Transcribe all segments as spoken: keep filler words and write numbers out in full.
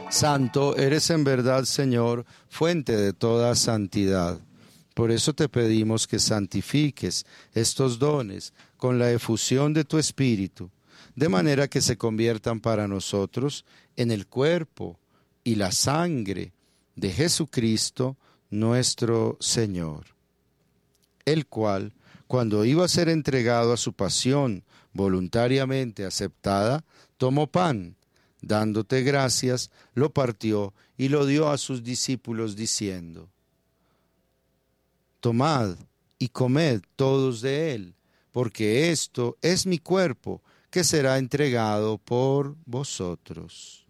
Santo eres en verdad, Señor, fuente de toda santidad. Por eso te pedimos que santifiques estos dones con la efusión de tu Espíritu, de manera que se conviertan para nosotros en el cuerpo y la sangre de Jesucristo, nuestro Señor, el cual, cuando iba a ser entregado a su pasión voluntariamente aceptada, tomó pan, dándote gracias, lo partió y lo dio a sus discípulos diciendo: Tomad y comed todos de él, porque esto es mi cuerpo, que será entregado por vosotros.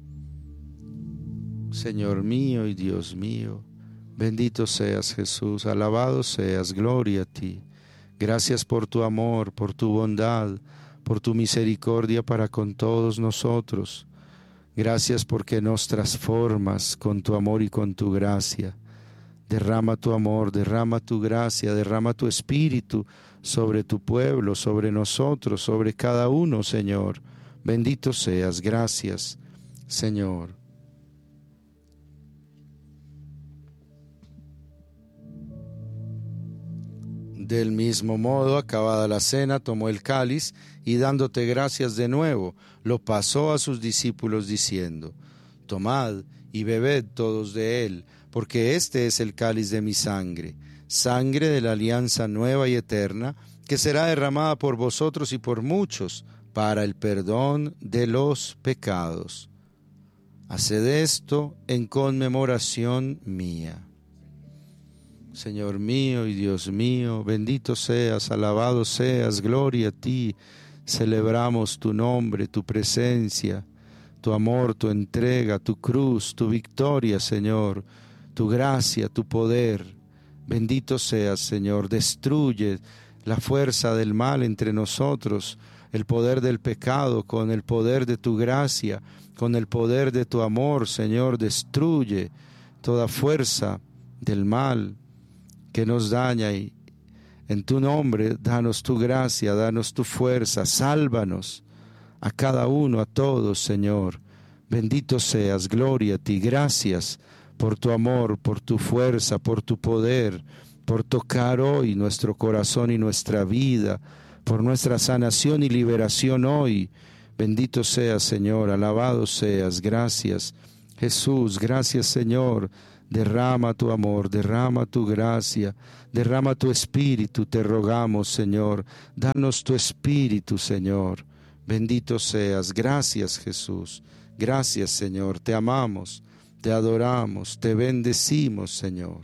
Señor mío y Dios mío, bendito seas Jesús, alabado seas, gloria a ti. Gracias por tu amor, por tu bondad, por tu misericordia para con todos nosotros. Gracias porque nos transformas con tu amor y con tu gracia. Derrama tu amor, derrama tu gracia, derrama tu espíritu sobre tu pueblo, sobre nosotros, sobre cada uno, Señor. Bendito seas, gracias, Señor. Del mismo modo, acabada la cena, tomó el cáliz y dándote gracias de nuevo, lo pasó a sus discípulos diciendo: Tomad y bebed todos de él, porque este es el cáliz de mi sangre, sangre de la alianza nueva y eterna, que será derramada por vosotros y por muchos para el perdón de los pecados. Haced esto en conmemoración mía. Señor mío y Dios mío, bendito seas, alabado seas, gloria a ti. Celebramos tu nombre, tu presencia, tu amor, tu entrega, tu cruz, tu victoria, Señor, tu gracia, tu poder. Bendito seas, Señor, destruye la fuerza del mal entre nosotros, el poder del pecado con el poder de tu gracia, con el poder de tu amor, Señor, destruye toda fuerza del mal que nos daña, y en tu nombre danos tu gracia, danos tu fuerza, sálvanos a cada uno, a todos, Señor. Bendito seas, gloria a ti, gracias por tu amor, por tu fuerza, por tu poder, por tocar hoy nuestro corazón y nuestra vida, por nuestra sanación y liberación hoy. Bendito seas, Señor, alabado seas, gracias, Jesús, gracias, Señor. Derrama tu amor, derrama tu gracia, derrama tu espíritu, te rogamos, Señor. Danos tu espíritu, Señor. Bendito seas, gracias, Jesús. Gracias, Señor, te amamos, te adoramos, te bendecimos, Señor.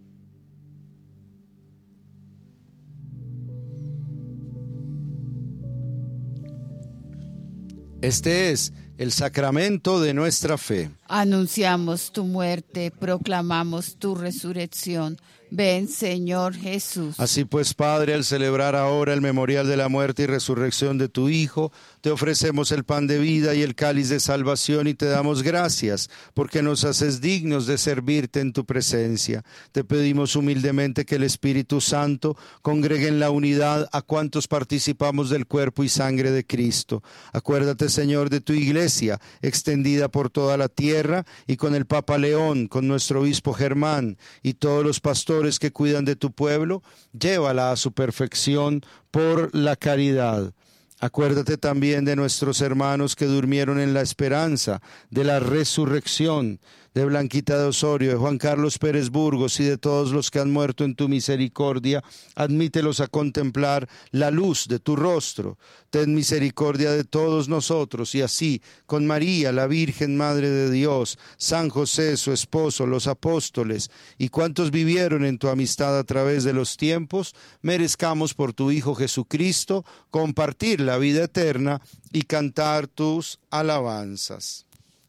Este es el sacramento de nuestra fe. Anunciamos tu muerte, proclamamos tu resurrección. Ven, Señor Jesús. Así pues, Padre, al celebrar ahora el memorial de la muerte y resurrección de tu Hijo, te ofrecemos el pan de vida y el cáliz de salvación y te damos gracias porque nos haces dignos de servirte en tu presencia. Te pedimos humildemente que el Espíritu Santo congregue en la unidad a cuantos participamos del cuerpo y sangre de Cristo. Acuérdate, Señor, de tu iglesia extendida por toda la tierra y con el Papa León, con nuestro obispo Germán y todos los pastores que cuidan de tu pueblo, llévala a su perfección por la caridad. Acuérdate también de nuestros hermanos que durmieron en la esperanza de la resurrección, de Blanquita de Osorio, de Juan Carlos Pérez Burgos y de todos los que han muerto en tu misericordia. Admítelos a contemplar la luz de tu rostro. Ten misericordia de todos nosotros y así, con María, la Virgen Madre de Dios, San José, su esposo, los apóstoles y cuantos vivieron en tu amistad a través de los tiempos, merezcamos por tu Hijo Jesucristo compartir la vida eterna y cantar tus alabanzas.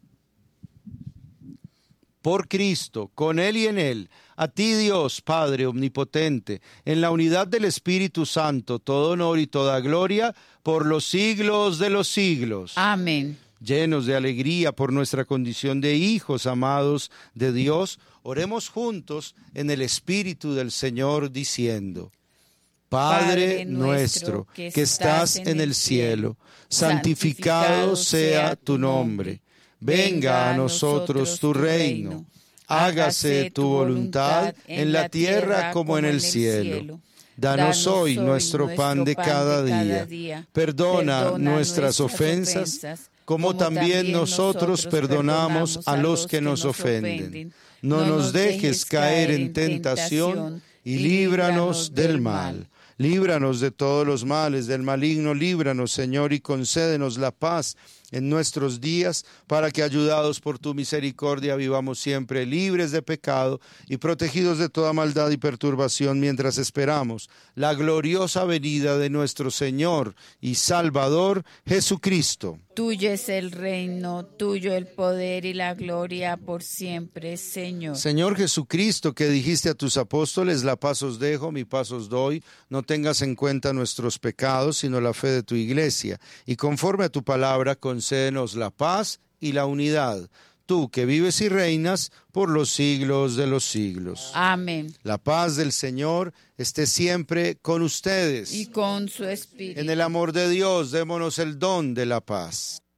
Por Cristo, con Él y en Él, a ti Dios, Padre omnipotente, en la unidad del Espíritu Santo, todo honor y toda gloria por los siglos de los siglos. Amén. Llenos de alegría por nuestra condición de hijos amados de Dios, oremos juntos en el Espíritu del Señor diciendo: Padre nuestro que estás en el cielo, santificado sea tu nombre. Venga a nosotros tu reino. Hágase tu voluntad en la tierra como en el cielo. Danos hoy nuestro pan de cada día. Perdona nuestras ofensas, como también nosotros perdonamos a los que nos ofenden. No nos dejes caer en tentación y líbranos del mal. Líbranos de todos los males, del maligno, líbranos, Señor, y concédenos la paz en nuestros días, para que, ayudados por tu misericordia, vivamos siempre libres de pecado y protegidos de toda maldad y perturbación, mientras esperamos la gloriosa venida de nuestro Señor y Salvador Jesucristo. Tuyo es el reino, tuyo el poder y la gloria por siempre, Señor. Señor Jesucristo, que dijiste a tus apóstoles, la paz os dejo, mi paz os doy, no tengas en cuenta nuestros pecados, sino la fe de tu iglesia, y conforme a tu palabra, concédenos la paz y la unidad. Tú que vives y reinas por los siglos de los siglos. Amén. La paz del Señor esté siempre con ustedes. Y con su espíritu. En el amor de Dios, démonos el don de la paz.